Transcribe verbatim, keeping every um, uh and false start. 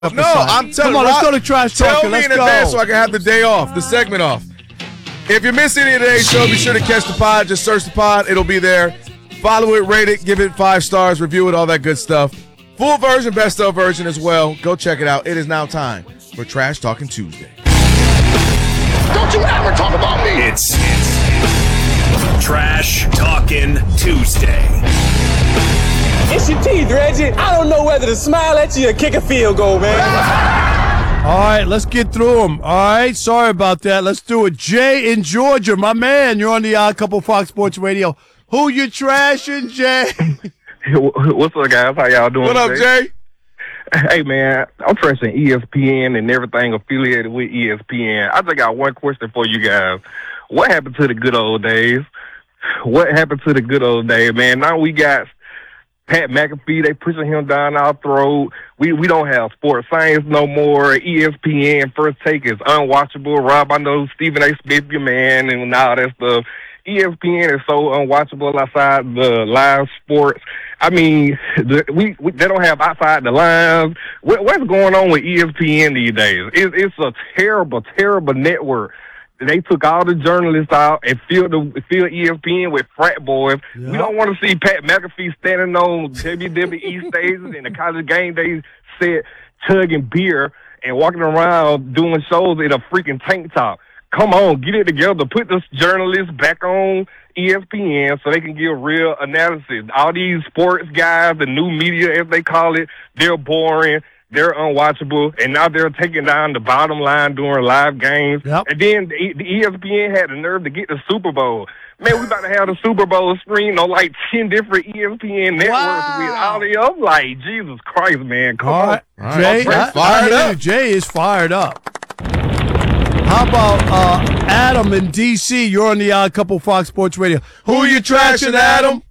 No, I'm telling you. Come on, let's go to trash Tell talking. me Let's in go. advance so I can have the day off, the segment off. If you miss any of today's show, be sure to catch the pod. Just search the pod. It'll be there. Follow it, rate it, give it five stars, review it, all that good stuff. Full version, best of version as well. Go check it out. It is now time for Trash Talking Tuesday. Don't you ever talk about me. It's, it's Trash Talking Tuesday. It's your teeth, Reggie. I don't know whether to smile at you or kick a field goal, man. All right, let's get through them. All right, sorry about that. Let's do it. Jay in Georgia, my man. You're on the Odd Couple Fox Sports Radio. Who you trashing, Jay? What's up, guys? How y'all doing? What up, today? Jay? Hey, man, I'm trashing E S P N and everything affiliated with E S P N. I just got one question for you guys. What happened to the good old days? What happened to the good old days, man? Now we got Pat McAfee, they pushing him down our throat. We we don't have sports science no more. E S P N First Take is unwatchable. Rob, I know Stephen A. Smith, your man, and all that stuff. E S P N is so unwatchable outside the live sports. I mean, the, we, we they don't have outside the lines. What, what's going on with E S P N these days? It, it's a terrible, terrible network. They took all the journalists out and filled the filled E S P N with frat boys. Yeah. We don't want to see Pat McAfee standing on W W E stages and the college game day set, chugging beer and walking around doing shows in a freaking tank top. Come on, get it together. Put this journalists back on E S P N so they can give real analysis. All these sports guys, the new media, as they call it, they're boring. They're unwatchable, and now they're taking down the bottom line during live games. Yep. And then the, the E S P N had the nerve to get the Super Bowl. Man, we about to have the Super Bowl screen on like ten different E S P N networks Wow. with audio. I'm like, Jesus Christ, man. Come All right, on. Jay, Right. I, I Fired hear up. you. Jay is fired up. How about uh, Adam in D C? You're on the Odd Couple Fox Sports Radio. Who, Who you trashing, Adam?